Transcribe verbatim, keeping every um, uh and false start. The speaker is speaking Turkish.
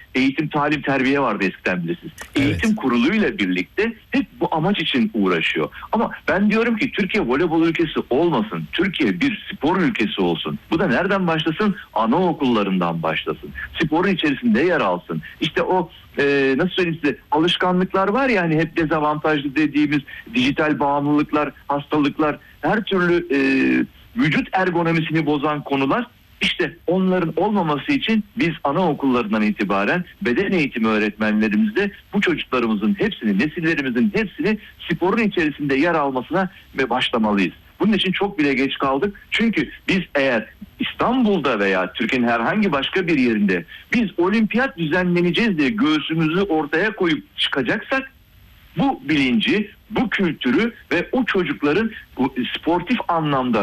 eğitim, talim, terbiye vardı eskiden bilirsiniz. Evet. Eğitim kuruluyla birlikte hep bu amaç için uğraşıyor. Ama ben diyorum ki Türkiye voleybol ülkesi olmasın. Türkiye bir spor ülkesi olsun. Bu da nereden başlasın? Anaokullarından başlasın. Sporun içerisinde yer alsın. İşte o e, nasıl söyleyeyim size, alışkanlıklar var ya hani hep dezavantajlı dediğimiz dijital bağımlılıklar, hastalıklar, her türlü e, vücut ergonomisini bozan konular, işte onların olmaması için biz anaokullarından itibaren beden eğitimi öğretmenlerimizde bu çocuklarımızın hepsini, nesillerimizin hepsini sporun içerisinde yer almasına ve başlamalıyız. Bunun için çok bile geç kaldık. Çünkü biz eğer İstanbul'da veya Türkiye'nin herhangi başka bir yerinde biz olimpiyat düzenleneceğiz diye göğsümüzü ortaya koyup çıkacaksak, bu bilinci, bu kültürü ve o çocukların bu sportif anlamda